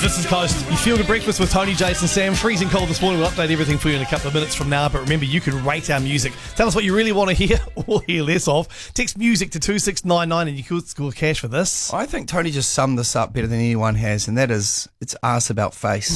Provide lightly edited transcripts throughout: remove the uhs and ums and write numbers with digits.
This is Coast. You feel good breakfast with Tony, Jason, Sam. Freezing cold this morning. We'll update everything for you in a couple of minutes from now. But remember, you can rate our music. Tell us what you really want to hear or hear less of. Text music to 2699 and you could score cash for this. I think Tony just summed this up better than anyone has, and that is, it's arse about face.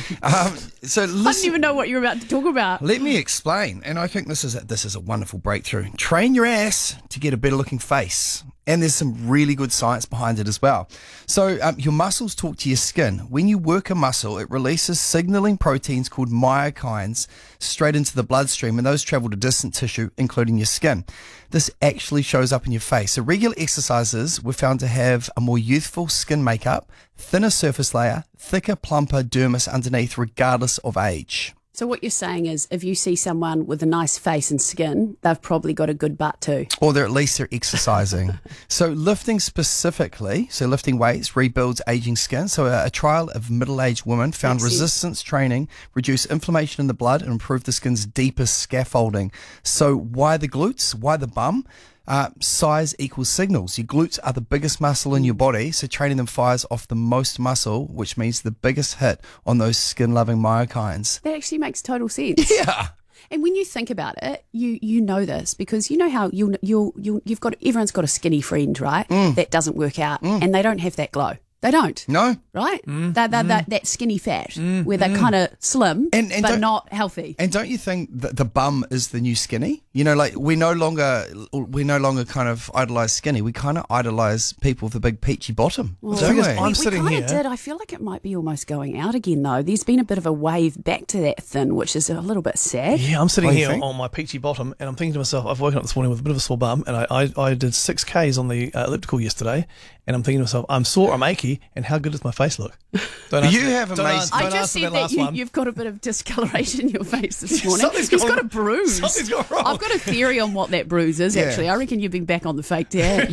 So listen, I didn't even know what you were about to talk about. let me explain, and I think this is a wonderful breakthrough. Train your ass to get a better looking face. And there's some really good science behind it as well. So your muscles talk to your skin. When you work a muscle, it releases signaling proteins called myokines straight into the bloodstream, and those travel to distant tissue, including your skin. This actually shows up in your face. So regular exercises were found to have a more youthful skin makeup, thinner surface layer, thicker, plumper dermis underneath, regardless of age. So what you're saying is if you see someone with a nice face and skin, they've probably got a good butt too. Or at least they're exercising. So lifting specifically, so lifting weights rebuilds aging skin. So a trial of middle-aged women found Makes sense. resistance training reduce inflammation in the blood and improve the skin's deepest scaffolding. So why the glutes? Why the bum? Size equals signals. Your glutes are the biggest muscle in your body, so training them fires off the most muscle, which means the biggest hit on those skin-loving myokines. That actually makes total sense. Yeah. And when you think about it, you know this because you know how you've got everyone's got a skinny friend, right? That doesn't work out and they don't have that glow. They don't. No. Right? That skinny fat where they're kind of slim And but don't- not healthy. And don't you think that the bum is the new skinny? You know, like we no longer kind of idolize skinny. We kind of idolize people with a big peachy bottom. Well, don't we? I'm we sitting kind here. of did. I feel like it might be almost going out again, though. There's been a bit of a wave back to that thin, which is a little bit sad. Yeah, I'm sitting What do you here think? on my peachy bottom and I'm thinking to myself, I've woken up this morning with a bit of a sore bum and I did 6 Ks on the elliptical yesterday and I'm thinking to myself, I'm sore, I'm achy, and how good does my face look? Don't You have don't amazing- answer- I don't just answer said that last one. you've got a bit of discoloration in your face this morning. Something's He's gone- got a bruise. something's gone wrong. I've got a theory on what that bruise is, Yeah. actually. I reckon you've been back on the fake dad.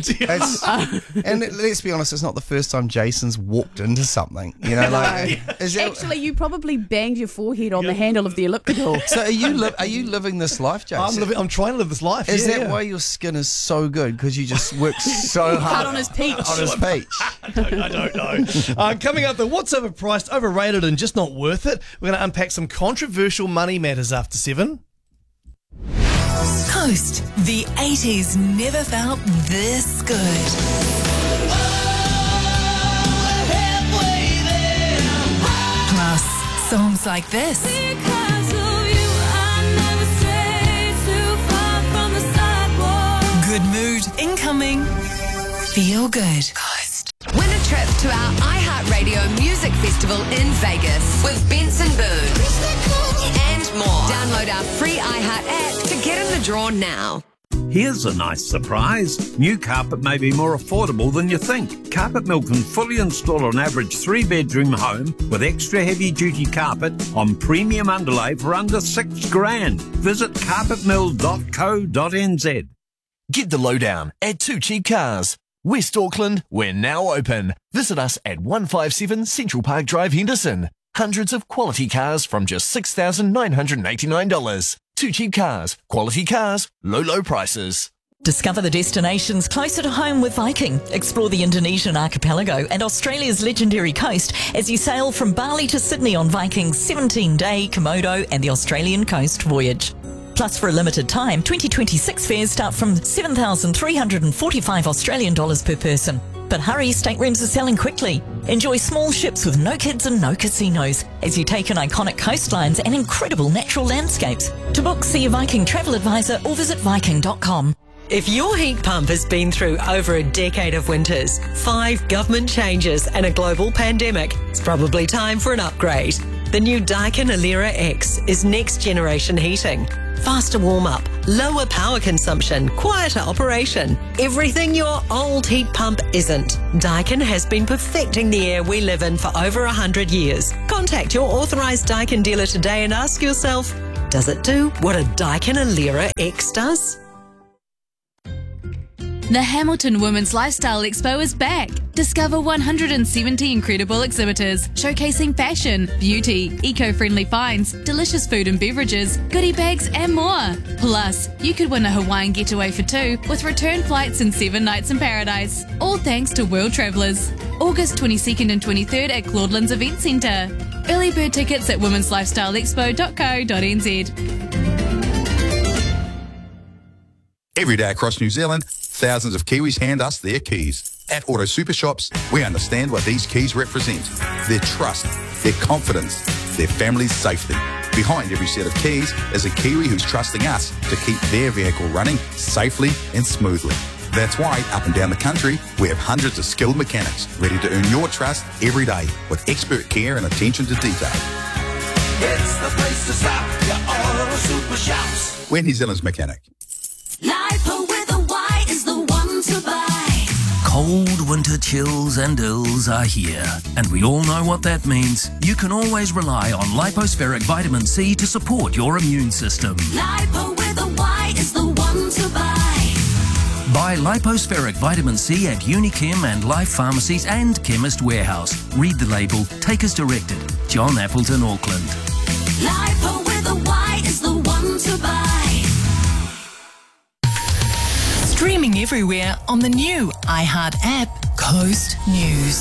And let's be honest, it's not the first time Jason's walked into something. You know, like is that, Actually, you probably banged your forehead on the handle of the elliptical. so are you living this life, Jason? I'm trying to live this life. Is yeah, that yeah. why your skin is so good? Because you just work so hard Cut on his peach. On his peach. I don't know. Coming up, what's overpriced, overrated, and just not worth it? We're going to unpack some controversial money matters after 7. Coast. The 80s never felt this good. Plus, songs like this. Good mood incoming. Feel good. Coast. Win a trip to our iHeartRadio Music Festival in Vegas with Benson Boone and more. Download our free iHeart app to get in the draw now. Here's a nice surprise. New carpet may be more affordable than you think. Carpet Mill can fully install an average 3-bedroom home with extra heavy-duty carpet on premium underlay for under $6,000. Visit carpetmill.co.nz. Get the lowdown at Two Cheap Cars. West Auckland, we're now open. Visit us at 157 Central Park Drive, Henderson. Hundreds of quality cars from just $6,989. Two Cheap Cars. Quality cars, low prices. Discover the destinations closer to home with Viking. Explore the Indonesian archipelago and Australia's legendary coast as you sail from Bali to Sydney on Viking's 17-day Komodo and the Australian coast voyage. Plus, for a limited time, 2026 fares start from $7,345 Australian dollars per person. But hurry, staterooms are selling quickly. Enjoy small ships with no kids and no casinos as you take in iconic coastlines and incredible natural landscapes. To book, see a Viking travel advisor or visit viking.com. If your heat pump has been through over a decade of winters, 5 government changes and a global pandemic, it's probably time for an upgrade. The new Daikin Alera X is next generation heating. Faster warm-up, lower power consumption, quieter operation. Everything your old heat pump isn't. Daikin has been perfecting the air we live in for over 100 years. Contact your authorised Daikin dealer today and ask yourself, does it do what a Daikin Alera X does? The Hamilton Women's Lifestyle Expo is back. Discover 170 incredible exhibitors showcasing fashion, beauty, eco-friendly finds, delicious food and beverages, goodie bags and more. Plus, you could win a Hawaiian getaway for two with return flights and 7 nights in paradise. All thanks to World Travellers. August 22nd and 23rd at Claudelands Event Centre. Early bird tickets at womenslifestyleexpo.co.nz. Every day across New Zealand, thousands of Kiwis hand us their keys. At Auto Super Shops, we understand what these keys represent. Their trust, their confidence, their family's safety. Behind every set of keys is a Kiwi who's trusting us to keep their vehicle running safely and smoothly. That's why, up and down the country, we have hundreds of skilled mechanics ready to earn your trust every day with expert care and attention to detail. It's the place to stop, your Auto Super Shops. We're New Zealand's mechanic. Lipo with a Y is the one to buy. Cold winter chills and ills are here, and we all know what that means. You can always rely on Lipospheric Vitamin C to support your immune system. Lipo with a Y is the one to buy. Buy Lipospheric Vitamin C at Unichem and Life Pharmacies and Chemist Warehouse. Read the label, take as directed. John Appleton, Auckland. Lipo with a Y is the one to buy. Streaming everywhere on the new iHeart app, Coast News.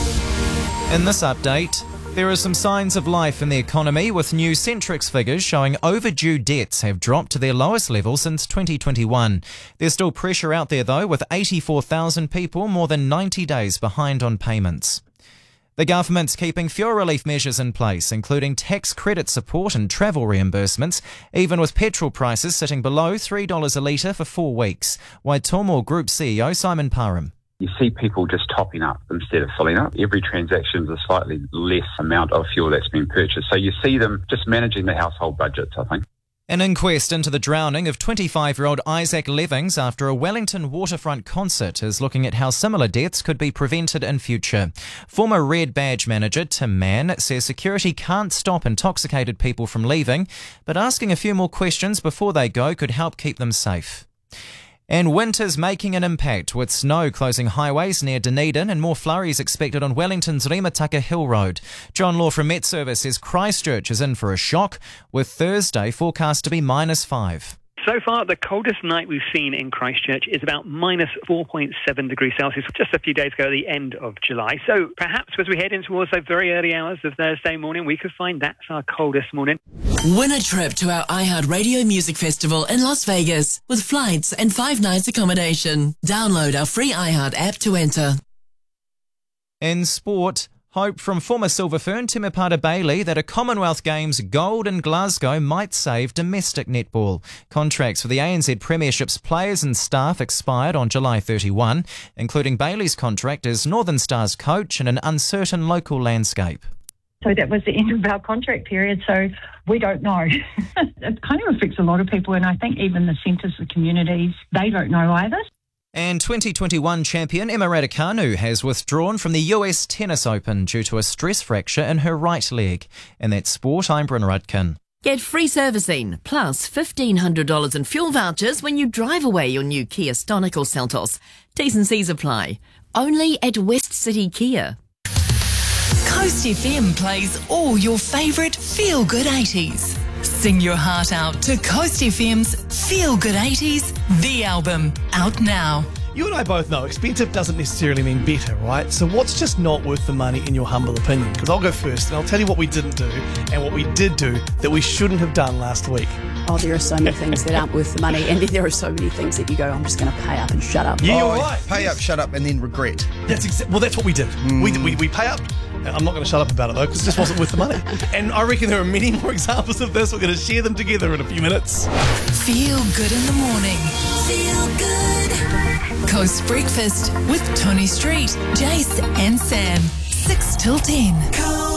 In this update, there are some signs of life in the economy, with new Centrix figures showing overdue debts have dropped to their lowest level since 2021. There's still pressure out there though, with 84,000 people more than 90 days behind on payments. The government's keeping fuel relief measures in place, including tax credit support and travel reimbursements, even with petrol prices sitting below $3 a litre for 4 weeks. Waitomo Group CEO Simon Parham. You see people just topping up instead of filling up. Every transaction is a slightly less amount of fuel that's been purchased. So you see them just managing the household budgets, I think. An inquest into the drowning of 25-year-old Isaac Levings after a Wellington waterfront concert is looking at how similar deaths could be prevented in future. Former Red Badge manager Tim Mann says security can't stop intoxicated people from leaving, but asking a few more questions before they go could help keep them safe. And winter's making an impact, with snow closing highways near Dunedin and more flurries expected on Wellington's Remataka Hill Road. John Law from Met Service says Christchurch is in for a shock, with Thursday forecast to be -5. So far, the coldest night we've seen in Christchurch is about -4.7 degrees Celsius, just a few days ago at the end of July. So perhaps as we head in towards those very early hours of Thursday morning, we could find that's our coldest morning. Win a trip to our iHeart Radio Music Festival in Las Vegas with flights and 5 nights accommodation. Download our free iHeart app to enter. In sport, hope from former Silver Fern Temepara Bailey that a Commonwealth Games gold in Glasgow might save domestic netball. Contracts for the ANZ Premiership's players and staff expired on July 31, including Bailey's contract as Northern Stars coach in an uncertain local landscape. So that was the end of our contract period, so we don't know. It kind of affects a lot of people, and I think even the centres, the communities, they don't know either. And 2021 champion Emma Raducanu has withdrawn from the US Tennis Open due to a stress fracture in her right leg. In that sport, I'm Bryn Rudkin. Get free servicing, plus $1,500 in fuel vouchers when you drive away your new Kia Stonic or Seltos. T's and C's apply. Only at West City Kia. Coast FM plays all your favourite feel-good 80s. Sing your heart out to Coast FM's Feel Good 80s, the album, out now. You and I both know expensive doesn't necessarily mean better, right? So what's just not worth the money in your humble opinion? Because I'll go first and I'll tell you what we didn't do and what we did do that we shouldn't have done last week. Oh, there are so many things that aren't worth the money, and then there are so many things that you go, I'm just going to pay up and shut up. Yeah, you're right. Pay up, shut up, and then regret. That's what we did. We pay up. I'm not going to shut up about it though, because it just wasn't worth the money. And I reckon there are many more examples of this. We're going to share them together in a few minutes. Feel good in the morning. Feel good. Coast Breakfast with Tony Street, Jace and Sam. 6 till 10. Coast.